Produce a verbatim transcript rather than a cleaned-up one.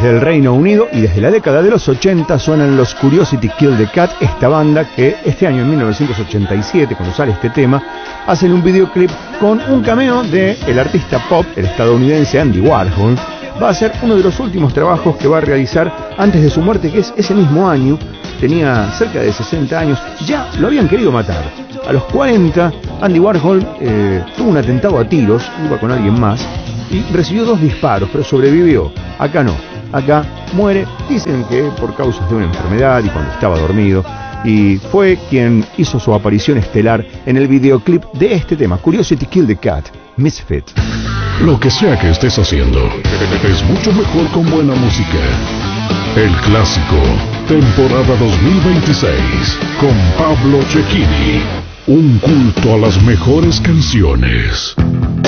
desde el Reino Unido y desde la década de los ochenta suenan los Curiosity Killed the Cat, esta banda que este año, en mil novecientos ochenta y siete, cuando sale este tema, hacen un videoclip con un cameo del artista pop, el estadounidense Andy Warhol. Va a ser uno de los últimos trabajos que va a realizar antes de su muerte, que es ese mismo año. Tenía cerca de sesenta años, ya lo habían querido matar. A los cuarenta, Andy Warhol eh, tuvo un atentado a tiros, iba con alguien más, y recibió dos disparos, pero sobrevivió. Acá no, acá muere, dicen que por causas de una enfermedad y cuando estaba dormido, y fue quien hizo su aparición estelar en el videoclip de este tema, Curiosity Killed the Cat, Misfit. Lo que sea que estés haciendo, es mucho mejor con buena música. El Clásico, temporada dos mil veintiséis, con Pablo Cecchini. Un culto a las mejores canciones.